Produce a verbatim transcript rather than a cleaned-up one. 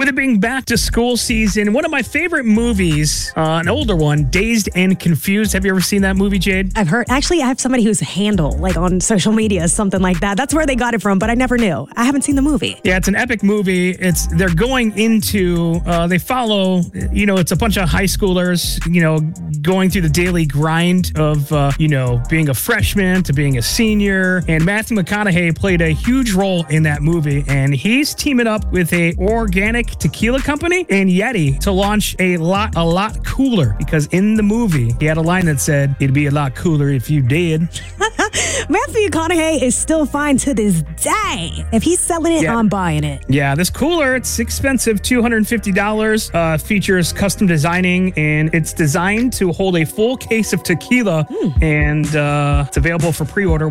With it being back to school season, one of my favorite movies, uh, an older one, Dazed and Confused. Have you ever seen that movie, Jade? I've heard. Actually, I have somebody who's handle, like on social media, something like that. That's where they got it from, but I never knew. I haven't seen the movie. Yeah, it's an epic movie. It's they're going into, uh, they follow, you know, it's a bunch of high schoolers, you know, going through the daily grind of, uh, you know, being a freshman to being a senior. And Matthew McConaughey played a huge role in that movie, and he's teaming up with a organic tequila company and Yeti to launch a lot, a lot cooler. Because in the movie, he had a line that said, "It'd be a lot cooler if you did." Matthew McConaughey is still fine to this day. If he's selling it, Yeah. I'm buying it. Yeah, this cooler, it's expensive, two hundred fifty dollars. Uh, features custom designing, and it's designed to hold a full case of tequila, Hmm. and uh, it's available for pre-order